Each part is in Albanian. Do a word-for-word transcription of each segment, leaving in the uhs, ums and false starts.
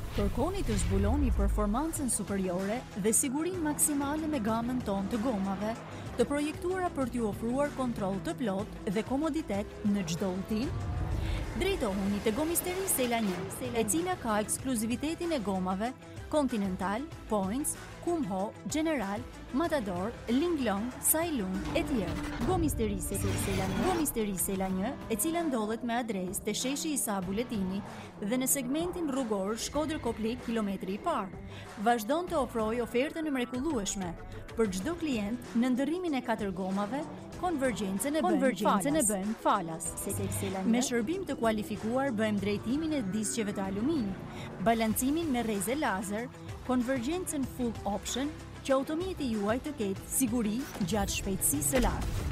Kërkoni të zbuloni performancën superiore dhe sigurinë maksimale me gamën tonë të gomave, të projektuara për t'ju ofruar kontroll të plotë dhe komoditet në çdo udhtim. Drejtohuni te Gomisteri Sela një, e cila ka ekskluzivitetin e gomave Continental, Points, Kumho, General, Matador, Linglong, Sailung e tjerë. Gomisteri Sela një, Gomisteri Sela një, e cila ndodhet me adresë te sheshi Isa Buletini dhe në segmentin rrugor Shkodër-Koplik kilometri i parë, vazhdon të ofrojë ofertën e mrekullueshme për çdo klient në ndërrimin e katër gomave. Konvergjencën e bën e bën falas. Me shërbim të kualifikuar bëjmë drejtimin e disqeve të aluminit, balancimin me rreze lazer, konvergjencën full option, që automjeti juaj të ketë siguri gjatë shpejtësisë së lartë.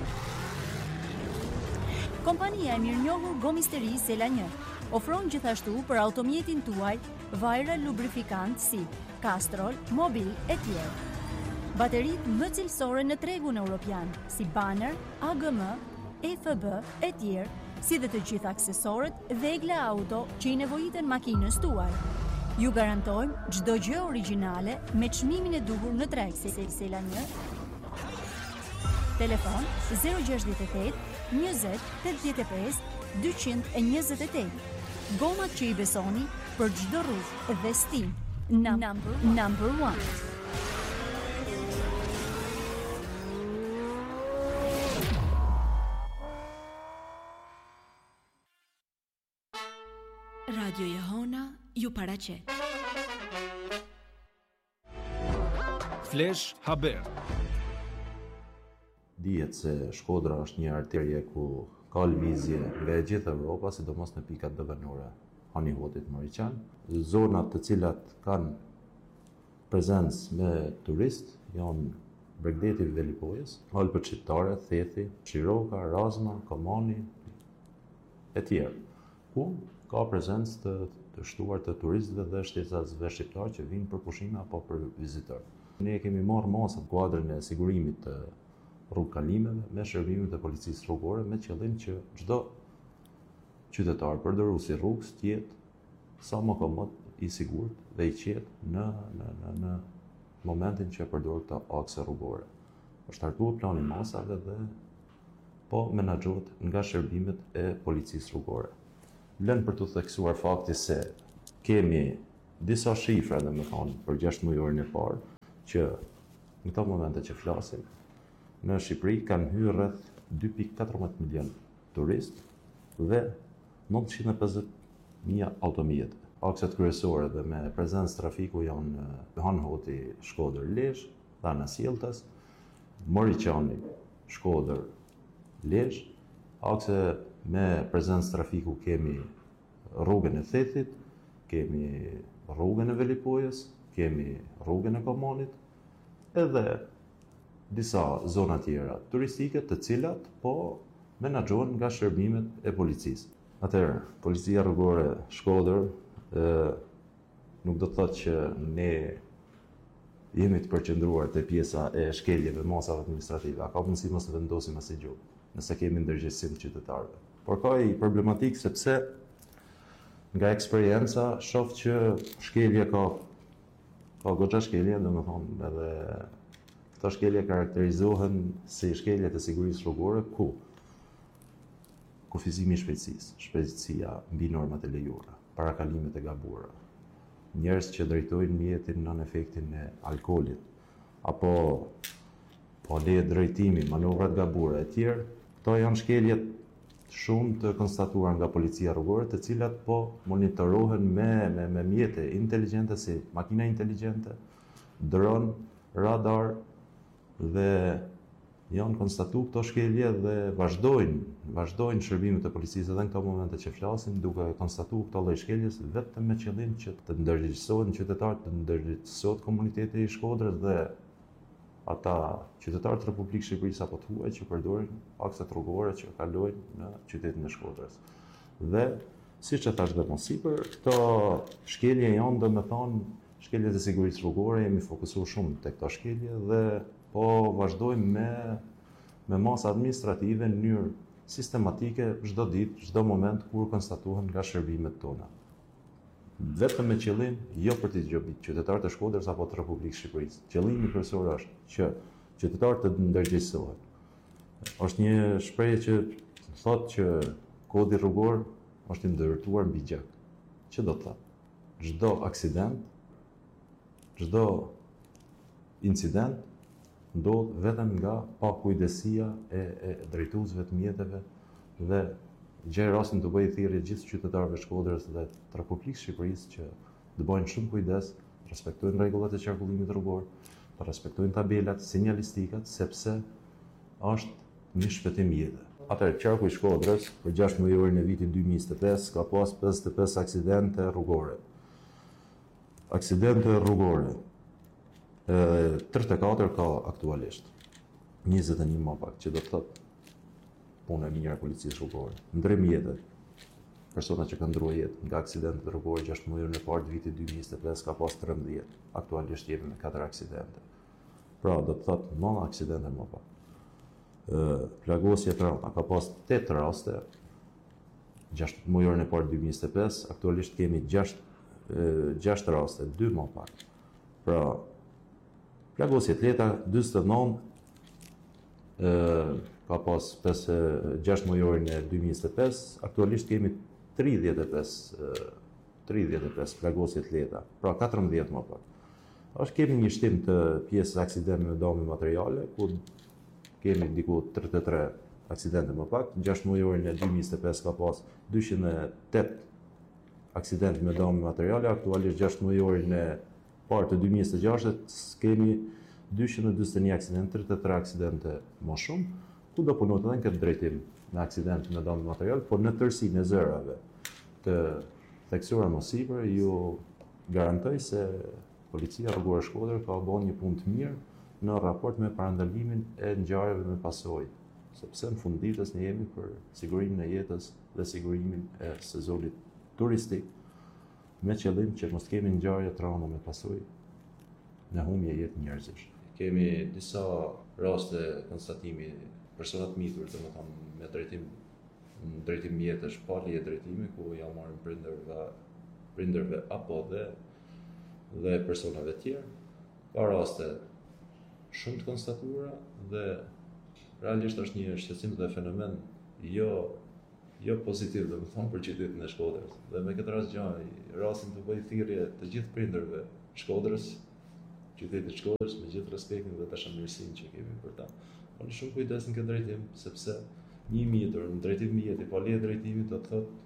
Kompania e mirënjohur Gomisteri Sela një ofron gjithashtu për automjetin tuaj vajra lubrifikant si Castrol, Mobil e tjerë. Baterit më cilësore në tregun europian, si Banner, A G M, E F B e tjerë, si dhe të gjitha aksesorët Vegla Auto që i nevojiten makinës tuaj. Ju garantojmë çdo gjë origjinale me çmimin e duhur në treg. Sela një. Telefon zero gjasht e tet, njëzet, tetëdhjetë e pesë, dyqind e njëzet e tetë. Gomat që i besoni për çdo rrugë dhe stim. Number, number one. Radio Jehona ju paraqet. Flash Haber. Dihet se Shkodra është një arterje ku ka lëvizje nga e gjithë Evropa, sidomos në pikat dëvënore Hanihotit Mauriçan, zonat të cilat kanë prezencë me turist janë Bregdeti i Velipojës, Alpët Shqiptare, Thethi, Shiroka, Razma, Komani e tjerë, ku ka prezencë të, të shtuar të turistëve dhe shtetësve shqiptarë që vinë për pushime apo për vizitor. Ne kemi marrë masat kuadrin e sigurimit të rrugëkalimeve me shërbimet e policisë rrugore me qëllim që çdo qytetar përdorësi rrugës të jetë sa më komod, i sigurt dhe i qetë në, në, në, në momentin që e përdor këta akse rrugore. Është hartuar plani masave dhe po menaxhohet nga shërbimet e policisë rrugore. Lënë për të theksuar fakti se kemi disa shifra dhe me thonë për gjashtë mujorin e parë që në këto momente që flasim në Shqipëri kanë hyrë rreth dy pikë katërmbëdhjetë milion turist dhe nëntëqind e pesëdhjetë mijë automjete. Akset kryesore dhe me prezencë trafiku janë Hanhoti Shkodër Lezhë, Dhana Sjelltas, Mauriçani Shkodër Lezhë. Akse me prezencë trafiku kemi rrugën e Thethit, kemi rrugën e Velipojës, kemi rrugën e Komanit, edhe disa zona tjera turistike të cilat po menaxhohen nga shërbimet e policisë. Atëherë, policia rrugore Shkodër e, nuk do të thotë që ne jemi të përqendruar te pjesa e shkeljeve masave administrative, a ka mundësi mos të vendosim asnjë gjë, nëse kemi ndërgjegjësim të qytetarëve. Por ka i problematik sepse nga eksperienca shoh që shkelje ka ka goxha shkelje, domethënë edhe këto shkelje karakterizohen si shkeljet e sigurisë rrugore ku kufizimi i shpejtësisë, shpejtësia mbi normat e lejuara, parakalimet e gabuara, njerëz që drejtojnë mjetin nën efektin e alkoolit, apo po le drejtimi, manovrat gabuara e tjerë, këto janë shkeljet shumë të konstatuar nga policia rrugore, të cilat po monitorohen me, me, me mjete inteligjente si makina inteligjente, dron, radar dhe janë konstatuar këto shkelje dhe vazhdojnë, vazhdojnë shërbimet e policisë edhe në këto momente që flasim, duke konstatuar këto lloj shkeljes vetëm me qëllim që të ndërgjegjësohen qytetarët, të ndërgjegjësohet komuniteti i Shkodrës dhe ata qytetarët e Republikës së Shqipërisë apo të huaj që përdorin akset rrugore që kalojnë në qytetin e Shkodrës. Dhe siç e thash dhe më sipër, këto shkelje janë domethënë shkeljet e sigurisë rrugore, jemi fokusuar shumë tek këto shkelje dhe po vazhdojmë me me masa administrative në mënyrë sistematike çdo ditë, çdo moment kur konstatohen nga shërbimet tona. vetëm me qëllim jo për të gjobit qytetarët e Shkodrës apo të Republikës Shqipërisë. Qëllimi kryesor është që qytetarët të ndërgjegjësohen. Është një shprehje që thotë që kodi rrugor është i ndërtuar mbi gjak. Që do të thotë? Çdo aksident, çdo incident ndodh vetëm nga pakujdesia e, e drejtuesve të mjeteve dhe gjej rastin të bëjë thirrje gjithë qytetarëve të Shkodrës dhe të Republikës Shqipërisë që të bëjnë shumë kujdes, të respektojnë rregullat e qarkullimit rrugor, të respektojnë tabelat, sinjalistikat, sepse është një shpëtim jete. Atëherë, qarku i Shkodrës për gjashtë muajorin e vitit dy mijë e njëzet e pesë ka pas pesëdhjetë e pesë aksidente rrugore. Aksidente rrugore. tridhjetë e katër ka aktualisht. njëzet e një më pak, që do të thotë punë e mirë e policisë rrugore. Ndrim jetet. Persona që kanë ndruar jetë nga aksidente rrugore gjashtë muajorin e parë të vitit dy mijë e njëzet e pesë ka pas trembëdhjetë. Aktualisht jemi me katër aksidente. Pra, do të thotë nëntë aksidente më pak. Plagosje traumë ka pas tetë raste gjashtë muajorin e parë dy mijë e njëzet e pesë, aktualisht kemi gjashtë raste, dy më pak. Pra, plagosje të lehta dyzet e nëntë ka pas gjashtë muajorin e dy mijë e njëzet e pesë, aktualisht kemi tridhjetë e pesë plagosje të lehta, pra katërmbëdhjetë më pak. Është kemi një shtim të pjesës aksidente me dëme materiale, ku kemi diku tridhjetë e tre aksidente më pak, gjashtë muajorin e dy mijë e njëzet e pesë ka pas dyqind e tetë aksidente me dëme materiale, aktualisht gjashtë muajorin e parë të dy mijë e njëzet e gjashtë kemi dyqind e dyzet e një aksidente, tridhjetë e tre aksidente më shumë, ku do punohet edhe në këtë drejtim në aksidente me dëme material, por në tërësinë e zërave të theksuara më sipër, ju garantoj se Policia Rrugore Shkodër ka bërë një punë të mirë në raport me parandalimin e ngjarjeve me pasojë, sepse në fund ditës ne jemi për sigurimin e jetës dhe sigurimin e sezonit turistik, me qëllim që mos kemi ngjarje trauma me pasojë në humbje jetë njerëzish. Kemi disa raste konstatimi persona të mitur, domethënë me drejtim në drejtim mjetësh, pa leje drejtimi, ku ja marrin prindërve, prindërve apo dhe dhe personave tjerë. Ka raste shumë të konstatuara dhe realisht është një shqetësim dhe fenomen jo jo pozitiv, domethënë për qytetin e Shkodrës. Dhe me këtë rast gjaj, rastin të bëj thirrje të gjithë prindërve Shkodrës, qytetit Shkodrës, me gjithë respektin dhe dashamirësinë që kemi për ta. Oni shumë kujdes në këtë drejtim, sepse një mjetër në drejtim mjeti, pa leje drejtimi, do të thotë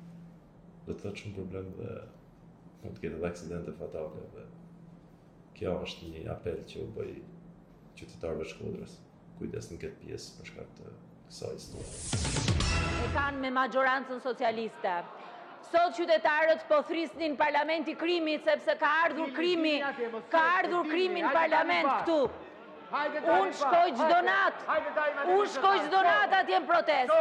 do të thotë shumë problem dhe mund të ketë edhe aksidente fatale. Dhe kjo është një apel që u bëj qytetarëve Shkodrës, kujdes në këtë pjesë për shkak të kësaj historie. E kanë me majorancën socialiste. Sot qytetarët po thrisnin parlamenti krimit sepse ka ardhur krimi, ka ardhur krimi në parlament këtu. Unë shkoj çdo natë, unë shkoj çdo natë atje në protest.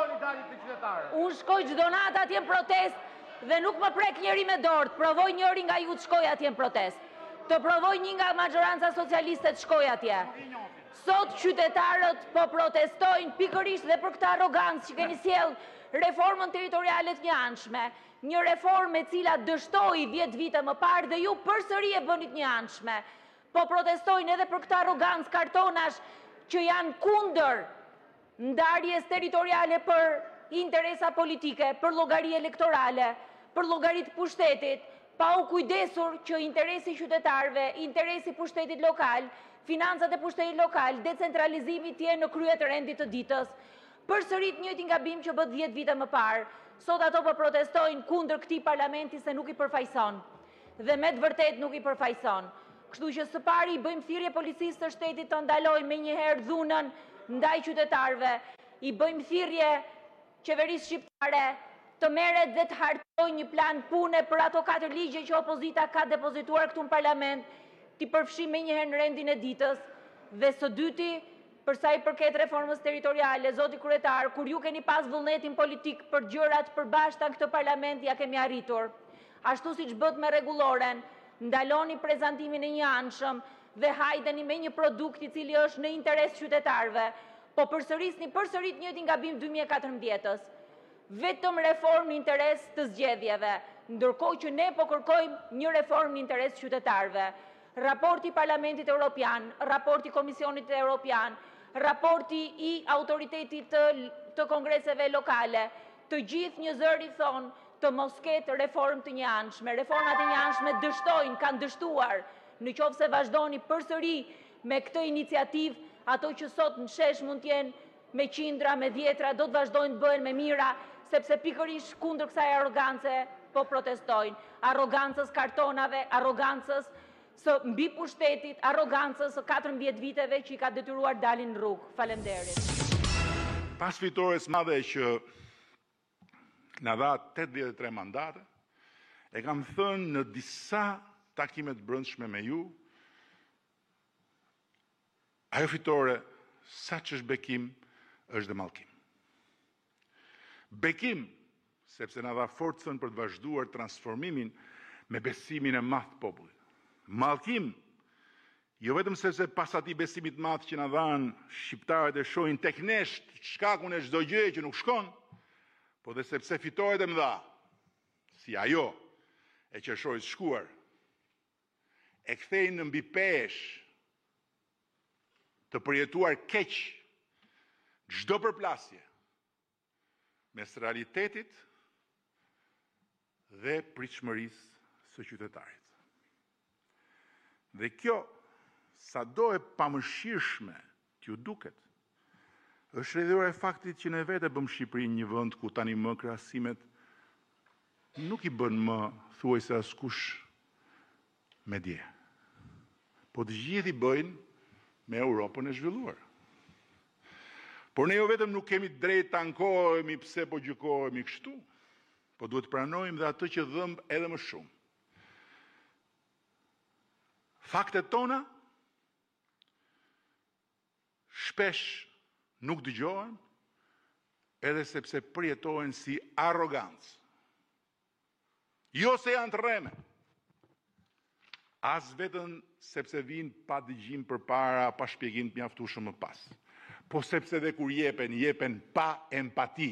Unë shkoj çdo natë atje në protest dhe nuk më prek njëri me dorë, provoj njëri nga ju të shkoj atje në protest. Të provoj një nga majoranca socialiste të shkoj atje. Sot qytetarët po protestojnë pikërisht dhe për këtë arrogancë që keni sjell reformën territoriale të njëanshme, një reformë e cila dështoi dhjetë vite më parë dhe ju përsëri e bënit njëanshme. Po protestojnë edhe për këtë arrogancë kartonash që janë kundër ndarjes territoriale për interesa politike, për llogari elektorale, për llogari të pushtetit, pa u kujdesur që interesi qytetarëve, interesi pushtetit lokal, financat e pushtetit lokal, decentralizimi të jenë në krye të rendit të ditës. Përsërit njëjtin gabim që bë dhjetë vite më parë. Sot ato po protestojnë kundër këtij parlamenti se nuk i përfaqëson. Dhe me të vërtetë nuk i përfaqëson. Kështu që së pari i bëjmë thirrje policisë së shtetit të ndalojë menjëherë dhunën ndaj qytetarëve, i bëjmë thirrje qeverisë shqiptare të merret dhe të hartojë një plan pune për ato katër ligje që opozita ka depozituar këtu në parlament, t'i përfshi menjëherë në rendin e ditës, dhe së dyti, për sa i përket reformës territoriale, zoti kryetar, kur ju keni pas vullnetin politik për gjërat përbashkëta në këtë parlament, ja kemi arritur. Ashtu siç bët me rregulloren, ndaloni prezantimin e njëanshëm dhe hajdeni me një produkt i cili është në interes qytetarëve, po përsërisni përsërit njëjtin gabim dy mijë e katërmbëdhjetës. Vetëm reformë në interes të zgjedhjeve, ndërkohë që ne po kërkojmë një reformë në interes qytetarëve. Raporti i Parlamentit Evropian, raporti i Komisionit Evropian, raporti i autoritetit të, të kongreseve lokale, të gjithë një zëri thonë të mos ketë reformë të njëanshme. Reformat e njëanshme dështojnë, kanë dështuar, në qoftë se vazhdoni përsëri me këtë iniciativë, ato që sot në shesh mund t'jenë me qindra, me dhjetra, do të vazhdojnë të bëhen me mira, sepse pikërisht kundër kësaj arrogance po protestojnë. Arrogancës kartonave, arrogancës së mbi pushtetit, arrogancës së katërmbëdhjetë viteve që i ka detyruar dalin në rrugë. Faleminderit. Pas fitores madhe që na dha tetëdhjetë e tre mandate, e kam thënë në disa takimet brendshme me ju, ajo fitore, sa që është bekim, është dhe mallkim. Bekim, sepse na dha forcën për të vazhduar transformimin me besimin e madh të popullit. Mallkim, jo vetëm sepse pas atij besimit të madh që na dhanë shqiptarët e shohin tek nesh shkakun e çdo gjëje që nuk shkon, po dhe sepse fitoret e mëdha, si ajo e qershorit shkuar, e kthejnë në mbi pesh të përjetuar keq çdo përplasje mes realitetit dhe pritshmërisë së qytetarit. Dhe kjo, sado e pamëshirshme t'ju duket, është rrjedhura e faktit që ne vetë bëm Shqipërinë një vend ku tani më krahasimet nuk i bën më thuajse askush me dje. Po të gjithë i bëjnë me Europën e zhvilluar. Por ne jo vetëm nuk kemi drejt të ankohemi pse po gjykohemi kështu, po duhet pranojmë dhe atë që dhëmb edhe më shumë. Faktet tona shpesh nuk dëgjohen, edhe sepse përjetohen si arrogancë. Jo se janë të rreme, as vetëm sepse vinë pa dëgjim përpara, pa shpjegim të mjaftueshëm më pas. Po sepse dhe kur jepen, jepen pa empati.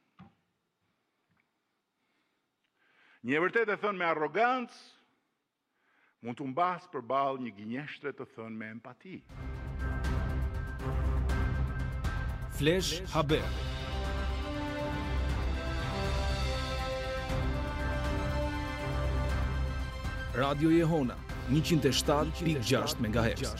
Një e vërtet e thënë me arrogancë, mund të mbas përballë një gënjeshtre të thënë me empati. Flash Haber. Radio Jehona njëqind e shtatë pikë gjashtë megahertz.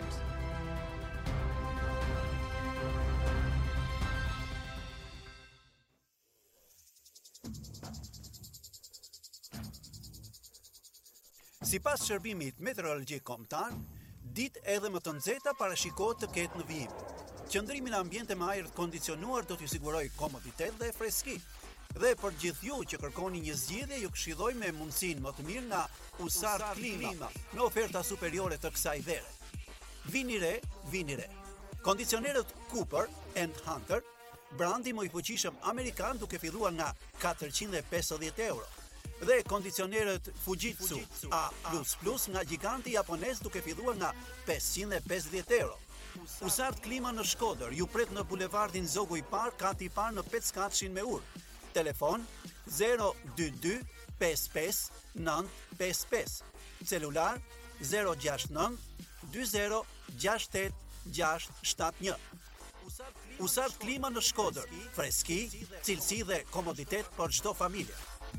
Sipas shërbimit meteorologjik kombëtar, ditë edhe më të nxehta parashikohet të ketë në vijim. Qëndrimi në ambiente me ajër të kondicionuar do t'ju sigurojë komoditet dhe freski. Dhe për gjithë ju që kërkoni një zgjidhje, ju këshilloj me mundësinë më të mirë nga Usart Klima, me oferta superiore të kësaj vere. Vini re, vini re. Kondicionerët Cooper and Hunter, brandi më i fuqishëm amerikan, duke filluar nga katërqind e pesëdhjetë euro. Dhe kondicionerët Fujitsu A plus plus nga giganti japonez, duke filluar nga pesëqind e pesëdhjetë euro. Usart Klima në Shkodër ju pret në bulevardin Zogu i Parë, kati i parë në Peckatshin me Urë. Telefon zero dy dy pesë pesë nëntë pesë pesë. Celular zero gjasht nëntë dy zero gjasht tetë gjasht shtatë një. Usart Klima në Shkodër, freski, cilësi dhe komoditet për çdo familje.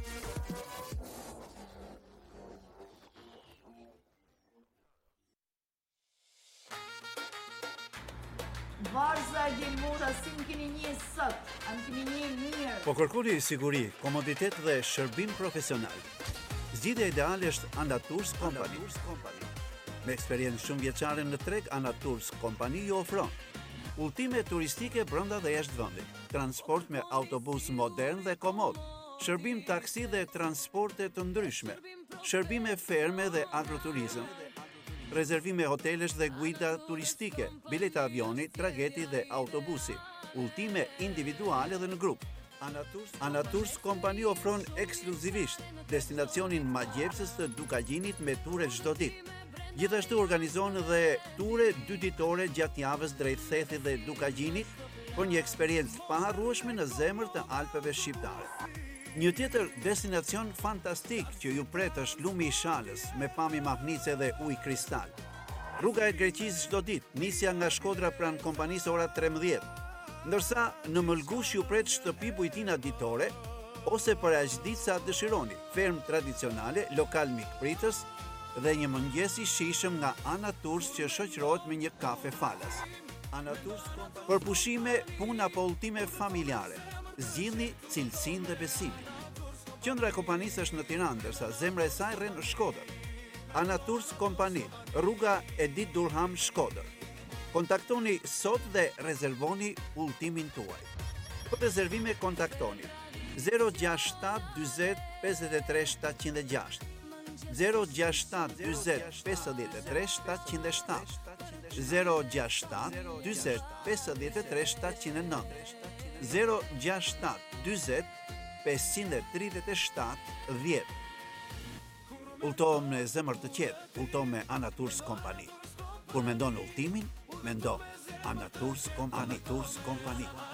Varza Gjelmora, si më keni një sot, a më keni një mirë. Po kërkoni siguri, komoditet dhe shërbim profesional. Zgjidhja ideale është Anatours Company. Me eksperiencë shumë vjeçare në treg, Anatours Company ju ofron udhëtime turistike brenda dhe jashtë vendit, transport me autobus modern dhe komod, shërbim taksi dhe transporte të ndryshme, shërbime ferme dhe agroturizëm, rezervime hotelesh dhe guida turistike, bileta avioni, trageti dhe autobusi, udhëtime individuale dhe në grup. Anatours Company ofron ekskluzivisht destinacionin magjepsës të Dukagjinit me ture çdo ditë. Gjithashtu organizon dhe ture dy ditore gjatë javës drejt Thethit dhe Dukagjinit për një eksperiencë paharrueshme në zemër të Alpeve shqiptare. Një tjetër destinacion fantastik që ju pret është Lumi i Shalës me pamje magnice dhe ujë kristal. Rruga e Greqisë çdo ditë, nisja nga Shkodra pranë kompanisë ora trembëdhjetë, ndërsa në Mëlgush ju pret shtëpi bujtina ditore ose për aq ditë sa dëshironi, ferm tradicionale, lokal mikpritës dhe një mëngjes i shijshëm nga Ana Tours që shoqërohet me një kafe falas. Ana Tours për pushime, punë apo udhëtime familjare. Zgjidhni cilësinë dhe besimin. Qendra e kompanisë është në Tiranë, ndërsa zemra e saj rrin në Shkodër. Ana Tours Kompani, rruga Edit Durham, Shkodër. Kontaktoni sot dhe rezervoni udhëtimin tuaj. Për rezervime kontaktoni zero gjasht shtat dyzet pesëdhjetë e tre shtatëqind e gjashtë, zero gjasht shtat dyzet pesëdhjetë e tre shtatëqind e shtatë, zero gjasht shtat dyzet pesëdhjetë e tre shtatëqind e nëntë, zero gjasht shtat dyzet pesëqind e tridhjetë e shtatë dhjetë. Udhëto me zemër të qetë, udhëto me Ana Tours Kompani. Kur mendon udhëtimin, mendo Ana Tours Kompani. Tours Kompani.